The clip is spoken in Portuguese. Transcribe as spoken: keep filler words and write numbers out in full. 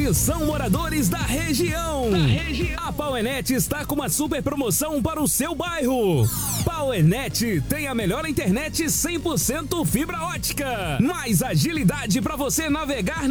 Atenção, moradores da região. da região! A Powernet está com uma super promoção para o seu bairro. Powernet tem a melhor internet cem por cento fibra ótica. Mais agilidade para você navegar